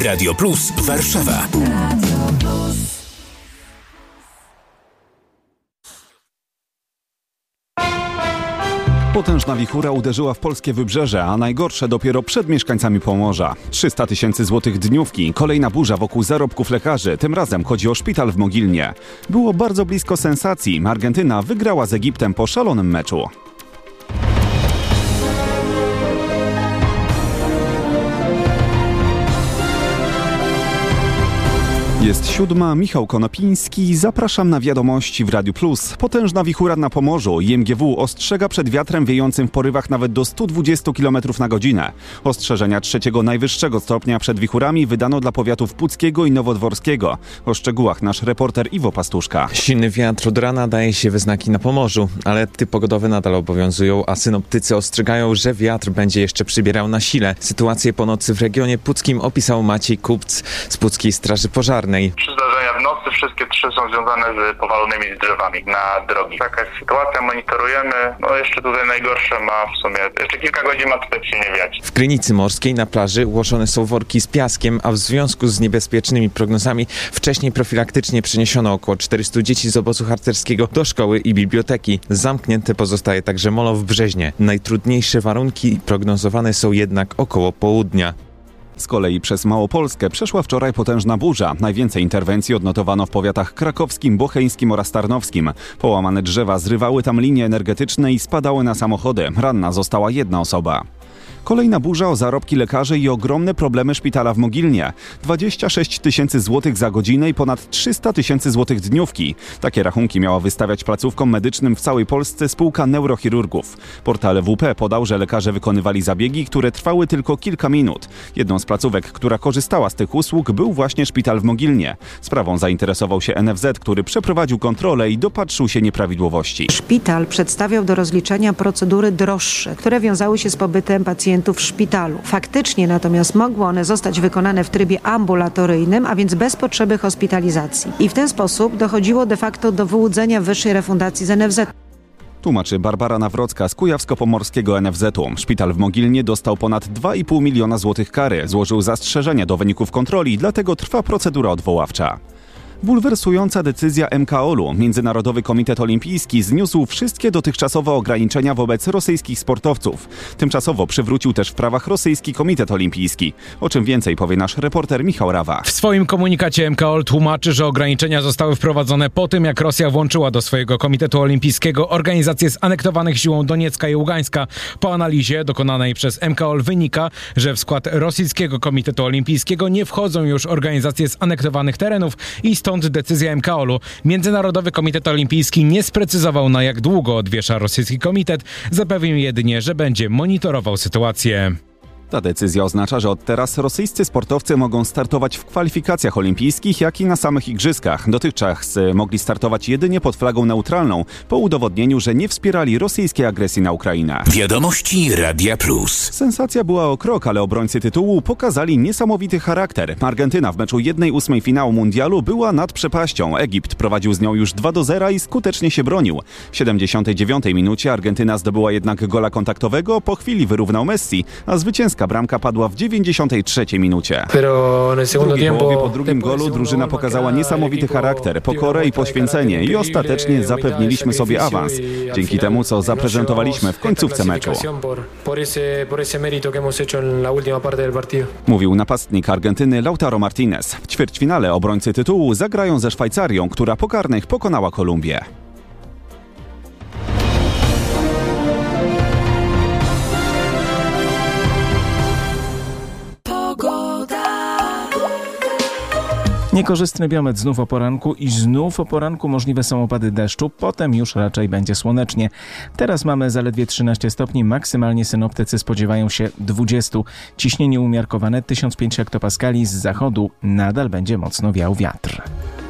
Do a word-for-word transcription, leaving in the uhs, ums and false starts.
Radio Plus Warszawa. Potężna wichura uderzyła w polskie wybrzeże, a najgorsze dopiero przed mieszkańcami Pomorza. trzysta tysięcy złotych dniówki, kolejna burza wokół zarobków lekarzy, tym razem chodzi o szpital w Mogilnie. Było bardzo blisko sensacji, Argentyna wygrała z Egiptem po szalonym meczu. Jest siódma, Michał Konopiński, zapraszam na wiadomości w Radiu Plus. Potężna wichura na Pomorzu, I M G W ostrzega przed wiatrem wiejącym w porywach nawet do stu dwudziestu kilometrów na godzinę. Ostrzeżenia trzeciego najwyższego stopnia przed wichurami wydano dla powiatów puckiego i nowodworskiego. O szczegółach nasz reporter Iwo Pastuszka. Silny wiatr od rana daje się we znaki na Pomorzu, ale typy pogodowe nadal obowiązują, a synoptycy ostrzegają, że wiatr będzie jeszcze przybierał na sile. Sytuację po nocy w regionie puckim opisał Maciej Kupc z Puckiej Straży Pożarnej. Trzy zdarzenia w nocy, wszystkie trzy są związane z powalonymi drzewami na drogi. Taka jest sytuacja, monitorujemy. No jeszcze tutaj najgorsze ma w sumie, jeszcze kilka godzin ma tutaj silnie wiać. W Krynicy Morskiej na plaży ułożone są worki z piaskiem, a w związku z niebezpiecznymi prognozami wcześniej profilaktycznie przeniesiono około czterystu dzieci z obozu harcerskiego do szkoły i biblioteki. Zamknięte pozostaje także molo w Brzeźnie. Najtrudniejsze warunki prognozowane są jednak około południa. Z kolei przez Małopolskę przeszła wczoraj potężna burza. Najwięcej interwencji odnotowano w powiatach krakowskim, bocheńskim oraz tarnowskim. Połamane drzewa zrywały tam linie energetyczne i spadały na samochody. Ranna została jedna osoba. Kolejna burza o zarobki lekarzy i ogromne problemy szpitala w Mogilnie. dwadzieścia sześć tysięcy złotych za godzinę i ponad trzysta tysięcy złotych dniówki. Takie rachunki miała wystawiać placówkom medycznym w całej Polsce spółka neurochirurgów. Portal W P podał, że lekarze wykonywali zabiegi, które trwały tylko kilka minut. Jedną z placówek, która korzystała z tych usług, był właśnie szpital w Mogilnie. Sprawą zainteresował się N F Z, który przeprowadził kontrolę i dopatrzył się nieprawidłowości. Szpital przedstawiał do rozliczenia procedury droższe, które wiązały się z pobytem pacjentów w szpitalu. Faktycznie natomiast mogły one zostać wykonane w trybie ambulatoryjnym, a więc bez potrzeby hospitalizacji. I w ten sposób dochodziło de facto do wyłudzenia wyższej refundacji z N F Z. Tłumaczy Barbara Nawrocka z kujawsko-pomorskiego N F Z-u. Szpital w Mogilnie dostał ponad dwa i pół miliona złotych kary. Złożył zastrzeżenia do wyników kontroli, dlatego trwa procedura odwoławcza. Bulwersująca decyzja M K O L-u. Międzynarodowy Komitet Olimpijski zniósł wszystkie dotychczasowe ograniczenia wobec rosyjskich sportowców. Tymczasowo przywrócił też w prawach rosyjski Komitet Olimpijski. O czym więcej powie nasz reporter Michał Rawa. W swoim komunikacie M K O L tłumaczy, że ograniczenia zostały wprowadzone po tym, jak Rosja włączyła do swojego Komitetu Olimpijskiego organizacje zanektowanych siłą Doniecka i Ługańska. Po analizie dokonanej przez M K O L wynika, że w skład rosyjskiego Komitetu Olimpijskiego nie wchodzą już organizacje z anektowanych terenów i stąd Stąd decyzja M K O L-u. Międzynarodowy Komitet Olimpijski nie sprecyzował, na jak długo odwiesza rosyjski komitet. Zapewnił jedynie, że będzie monitorował sytuację. Ta decyzja oznacza, że od teraz rosyjscy sportowcy mogą startować w kwalifikacjach olimpijskich, jak i na samych igrzyskach. Dotychczas mogli startować jedynie pod flagą neutralną, po udowodnieniu, że nie wspierali rosyjskiej agresji na Ukrainę. Wiadomości Radia Plus. Sensacja była o krok, ale obrońcy tytułu pokazali niesamowity charakter. Argentyna w meczu jednej ósmej finału mundialu była nad przepaścią. Egipt prowadził z nią już dwa do zera i skutecznie się bronił. W siedemdziesiątej dziewiątej minucie Argentyna zdobyła jednak gola kontaktowego, po chwili wyrównał Messi, a zwycięska bramka padła w dziewięćdziesiątej trzeciej minucie. W drugiej połowie po drugim golu drużyna pokazała niesamowity charakter, pokorę i poświęcenie i ostatecznie zapewniliśmy sobie awans. Dzięki temu, co zaprezentowaliśmy w końcówce meczu. Mówił napastnik Argentyny Lautaro Martinez. W ćwierćfinale obrońcy tytułu zagrają ze Szwajcarią, która po karnych pokonała Kolumbię. Niekorzystny biometr znów o poranku i znów o poranku możliwe są opady deszczu, potem już raczej będzie słonecznie. Teraz mamy zaledwie trzynaście stopni, maksymalnie synoptycy spodziewają się dwudziestu. Ciśnienie umiarkowane tysiąc pięć hektopaskali, z zachodu nadal będzie mocno wiał wiatr.